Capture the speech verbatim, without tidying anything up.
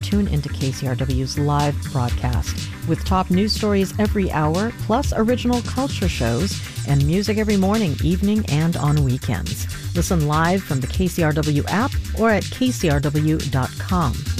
tune into K C R W's live broadcast with top news stories every hour, plus original culture shows and music every morning, evening, and on weekends. Listen live from the K C R W app or at K C R W dot com.